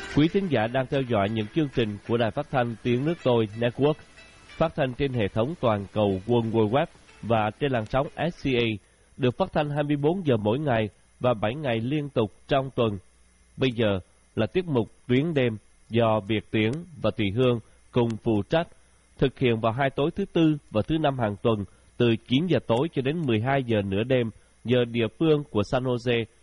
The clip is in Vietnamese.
Quý thính giả đang theo dõi những chương trình của Đài Phát thanh Tiếng Nước Tôi Network, phát thanh trên hệ thống toàn cầu World Wide Web và trên làn sóng SCA, được phát thanh 24 giờ mỗi ngày và 7 ngày liên tục trong tuần. Bây giờ là tiết mục Tuyến đêm do Việt Tiến và Thùy Hương cùng phụ trách, thực hiện vào 2 tối thứ Tư và thứ Năm hàng tuần từ 9 giờ tối cho đến 12 giờ nửa đêm giờ địa phương của San Jose,